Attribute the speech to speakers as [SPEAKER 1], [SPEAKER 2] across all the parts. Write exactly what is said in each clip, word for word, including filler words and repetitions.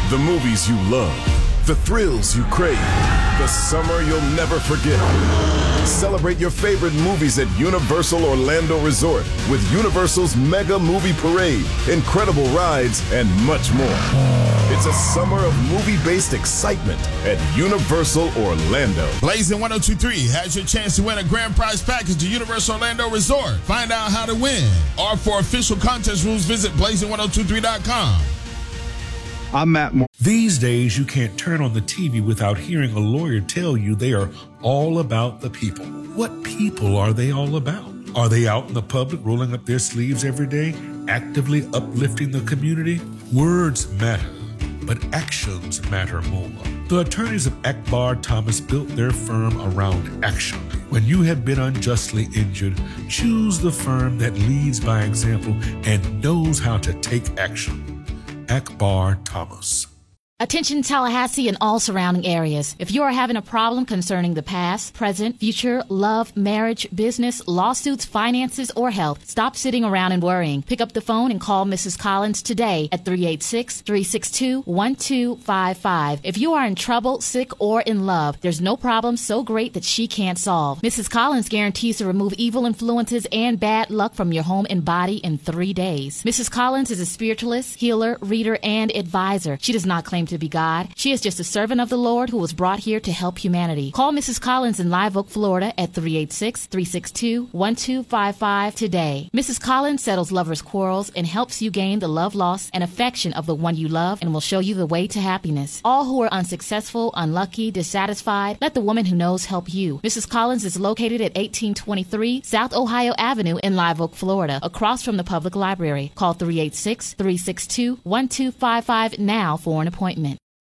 [SPEAKER 1] The movies you love, the thrills you crave, the summer you'll never forget. Celebrate your favorite movies at Universal Orlando Resort with Universal's Mega Movie Parade, incredible rides, and much more. It's a summer of movie-based excitement at Universal Orlando.
[SPEAKER 2] Blazing one oh two point three has your chance to win a grand prize package to Universal Orlando Resort. Find out how to win. Or for official contest rules, visit blazing one oh two three dot com.
[SPEAKER 3] I'm Matt Moore.
[SPEAKER 4] These days, you can't turn on the T V without hearing a lawyer tell you they are all about the people. What people are they all about? Are they out in the public rolling up their sleeves every day, actively uplifting the community? Words matter, but actions matter more. The attorneys of Akbar Thomas built their firm around action. When you have been unjustly injured, choose the firm that leads by example and knows how to take action. Akbar Thomas.
[SPEAKER 5] Attention Tallahassee and all surrounding areas. If you are having a problem concerning the past, present, future, love, marriage, business, lawsuits, finances, or health, stop sitting around and worrying. Pick up the phone and call Missus Collins today at three eight six, three six two, one two five five. If you are in trouble, sick, or in love, there's no problem so great that she can't solve. Missus Collins guarantees to remove evil influences and bad luck from your home and body in three days. Missus Collins is a spiritualist, healer, reader, and advisor. She does not claim to be God. She is just a servant of the Lord who was brought here to help humanity. Call Missus Collins in Live Oak, Florida at three eight six, three six two, one two five five today. Missus Collins settles lovers' quarrels and helps you gain the love lost and affection of the one you love and will show you the way to happiness. All who are unsuccessful, unlucky, dissatisfied, let the woman who knows help you. Missus Collins is located at eighteen twenty-three South Ohio Avenue in Live Oak, Florida, across from the public library. Call three eight six, three six two, one two five five now for an appointment.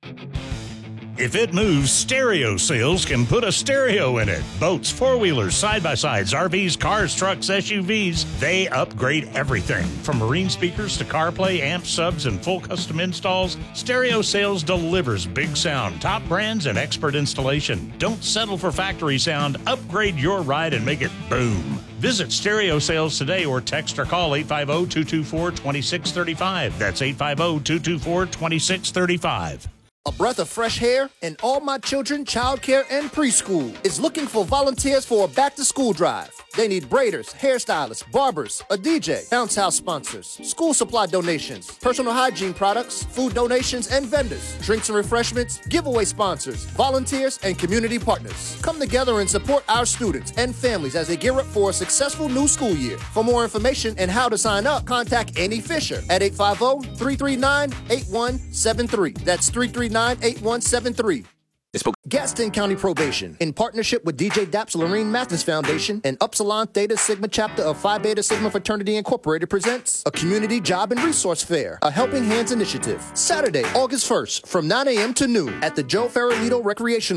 [SPEAKER 6] If it moves, Stereo Sales can put a stereo in it. Boats, four-wheelers, side-by-sides, R Vs, cars, trucks, S U Vs, they upgrade everything. From marine speakers to CarPlay, amp subs, and full custom installs, Stereo Sales delivers big sound, top brands, and expert installation. Don't settle for factory sound. Upgrade your ride and make it boom. Visit Stereo Sales today or text or call eight five zero, two two four, two six three five. That's eight five zero, two two four, two six three five.
[SPEAKER 7] A breath of fresh air, and All My Children Childcare and Preschool is looking for volunteers for a back-to-school drive. They need braiders, hairstylists, barbers, a D J, bounce house sponsors, school supply donations, personal hygiene products, food donations, and vendors, drinks and refreshments, giveaway sponsors, volunteers, and community partners. Come together and support our students and families as they gear up for a successful new school year. For more information and how to sign up, contact Annie Fisher at eight five zero, three three nine, eight one seven three. That's three three nine, eight one seven three. Gaston County Probation, in partnership with D J Daps Lorene Mathis Foundation and Upsilon Theta Sigma chapter of Phi Beta Sigma Fraternity Incorporated, presents a community job and resource fair, a Helping Hands initiative. Saturday, August first, from nine a.m. to noon at the Joe Ferrolito Recreation